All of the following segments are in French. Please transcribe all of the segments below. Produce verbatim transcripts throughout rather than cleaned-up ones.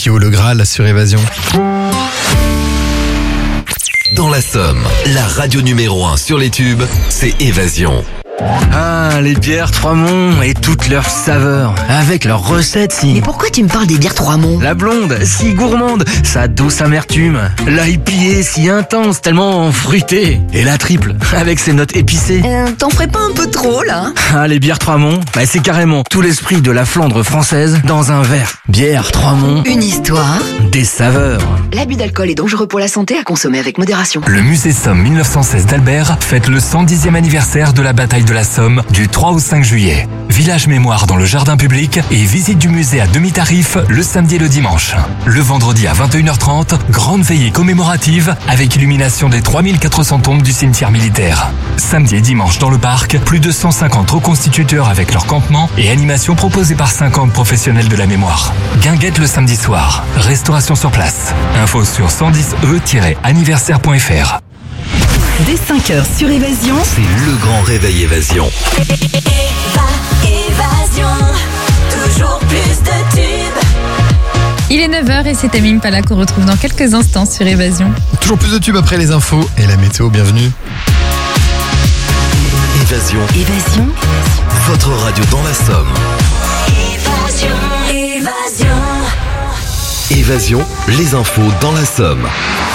météo, le Graal sur Évasion. Dans la Somme, la radio numéro un sur les tubes, c'est Évasion. Ah, les bières Trois-Monts et toutes leurs saveurs, avec leurs recettes si... Mais pourquoi tu me parles des bières Trois-Monts ? La blonde, si gourmande, sa douce amertume. La I P A, si intense, tellement fruitée. Et la triple, avec ses notes épicées. Euh, t'en ferais pas un peu trop, là ? Ah, les bières Trois-Monts, bah, c'est carrément tout l'esprit de la Flandre française dans un verre. Bière Trois-Monts, Une histoire. des saveurs. L'abus d'alcool est dangereux pour la santé, à consommer avec modération. Le musée Somme mille neuf cent seize d'Albert fête le cent dixième anniversaire de la bataille de la Somme du trois au cinq juillet. Village mémoire dans le jardin public et visite du musée à demi-tarif le samedi et le dimanche. Le vendredi à vingt et une heures trente, grande veillée commémorative avec illumination des trois mille quatre cents tombes du cimetière militaire. Samedi et dimanche dans le parc, plus de cent cinquante reconstituteurs avec leur campement et animation proposée par cinquante professionnels de la mémoire. Guinguette le samedi soir. Restauration sur place. Info sur cent dix e tiret anniversaire point f r. Dès cinq heures sur Évasion, C'est le grand réveil Évasion. Évasion, toujours plus de tubes. Il est neuf heures et c'est Tamim Pala qu'on retrouve dans quelques instants sur Évasion. Toujours plus de tubes après les infos et la météo, bienvenue. Évasion, Évasion, votre radio dans la Somme. Évasion, évasion. Évasion, les infos dans la Somme.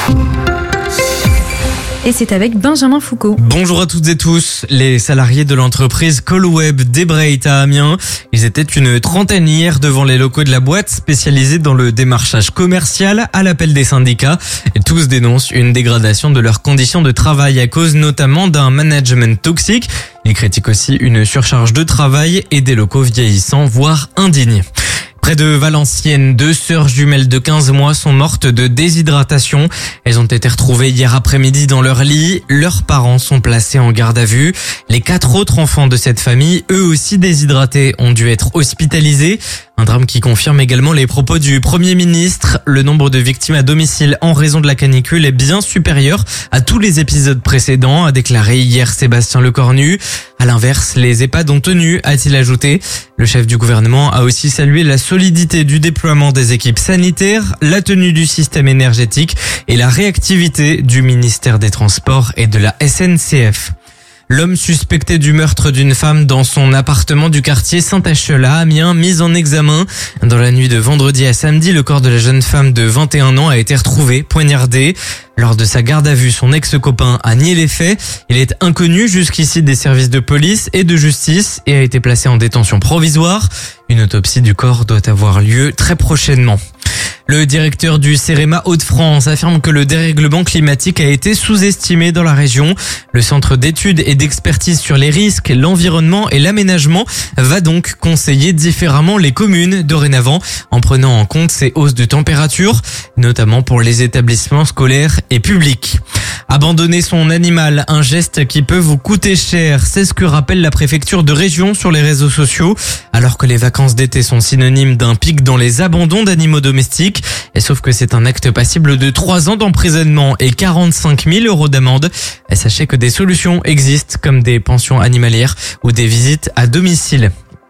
Et c'est avec Benjamin Foucault. Bonjour à toutes et tous. Les salariés de l'entreprise Colweb d'Ebreit à Amiens, ils étaient une trentaine hier devant les locaux de la boîte spécialisée dans le démarchage commercial à l'appel des syndicats. Et tous dénoncent une dégradation de leurs conditions de travail à cause notamment d'un management toxique. Ils critiquent aussi une surcharge de travail et des locaux vieillissants, voire indignes. Près de Valenciennes, deux sœurs jumelles de quinze mois sont mortes de déshydratation. Elles ont été retrouvées hier après-midi dans leur lit. Leurs parents sont placés en garde à vue. Les quatre autres enfants de cette famille, eux aussi déshydratés, ont dû être hospitalisés. Un drame qui confirme également les propos du Premier ministre. Le nombre de victimes à domicile en raison de la canicule est bien supérieur à tous les épisodes précédents, a déclaré hier Sébastien Lecornu. À l'inverse, les EHPAD ont tenu, a-t-il ajouté. Le chef du gouvernement a aussi salué la solidité du déploiement des équipes sanitaires, la tenue du système énergétique et la réactivité du ministère des Transports et de la S N C F. L'homme suspecté du meurtre d'une femme dans son appartement du quartier Saint-Achel à Amiens, mis en examen. Dans la nuit de vendredi à samedi, le corps de la jeune femme de vingt et un ans a été retrouvé, poignardé. Lors de sa garde à vue, son ex-copain a nié les faits. Il est inconnu jusqu'ici des services de police et de justice et a été placé en détention provisoire. Une autopsie du corps doit avoir lieu très prochainement. Le directeur du CEREMA Hauts-de-France affirme que le dérèglement climatique a été sous-estimé dans la région. Le centre d'études et d'expertise sur les risques, l'environnement et l'aménagement va donc conseiller différemment les communes dorénavant en prenant en compte ces hausses de température, notamment pour les établissements scolaires et publics. Abandonner son animal, un geste qui peut vous coûter cher, c'est ce que rappelle la préfecture de région sur les réseaux sociaux. Alors que les vacances d'été sont synonymes d'un pic dans les abandons d'animaux domestiques, et sauf que c'est un acte passible de trois ans d'emprisonnement et quarante-cinq mille euros d'amende. Et sachez que des solutions existent comme des pensions animalières ou des visites à domicile.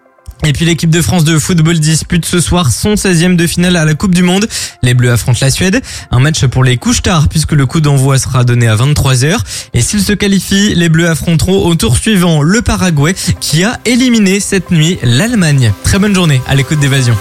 Et puis l'équipe de France de football dispute ce soir son seizième de finale à la Coupe du Monde. Les Bleus affrontent la Suède. Un match pour les couche-tard puisque le coup d'envoi sera donné à vingt-trois heures. Et s'ils se qualifient, les Bleus affronteront au tour suivant le Paraguay qui a éliminé cette nuit l'Allemagne. Très bonne journée à l'écoute d'Évasion.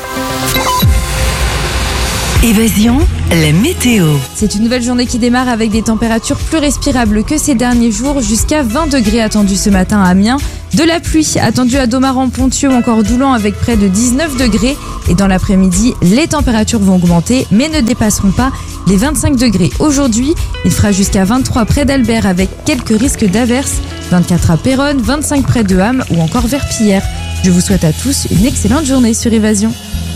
Évasion, la météo. C'est une nouvelle journée qui démarre avec des températures plus respirables que ces derniers jours, jusqu'à vingt degrés attendus ce matin à Amiens. De la pluie attendue à Domaran-Pontieux ou encore Doulan avec près de dix-neuf degrés. Et dans l'après-midi, les températures vont augmenter mais ne dépasseront pas les vingt-cinq degrés. Aujourd'hui, il fera jusqu'à vingt-trois près d'Albert avec quelques risques d'averses, vingt-quatre à Péronne, vingt-cinq près de Ham ou encore Verpillière. Je vous souhaite à tous une excellente journée sur Évasion.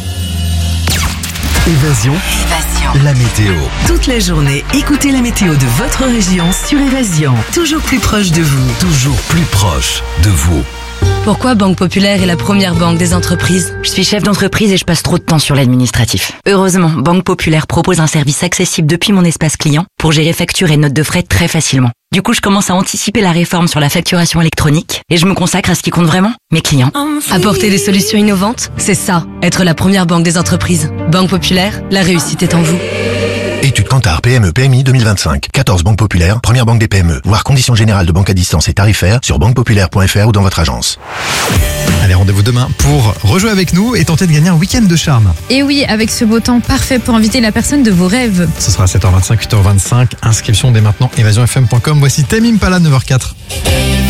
Évasion, Évasion. la météo. Toute la journée, écoutez la météo de votre région sur Évasion. Toujours plus proche de vous. Toujours plus proche de vous. Pourquoi Banque Populaire est la première banque des entreprises? Je suis chef d'entreprise et je passe trop de temps sur l'administratif. Heureusement, Banque Populaire propose un service accessible depuis mon espace client pour gérer factures et notes de frais très facilement. Du coup, je commence à anticiper la réforme sur la facturation électronique et je me consacre à ce qui compte vraiment, mes clients. Apporter des solutions innovantes, c'est ça, être la première banque des entreprises. Banque Populaire, la réussite est en vous. Étude Kantar P M E P M I deux mille vingt-cinq. quatorze banques populaires, première banque des P M E. Voir conditions générales de banque à distance et tarifaires sur banque populaire point f r ou dans votre agence. Allez, rendez-vous demain pour rejouer avec nous et tenter de gagner un week-end de charme. Et oui, avec ce beau temps parfait pour inviter la personne de vos rêves. Ce sera à sept heures vingt-cinq, huit heures vingt-cinq. Inscription dès maintenant, évasion f m point com. Voici Tamim Pala, neuf heures zéro quatre.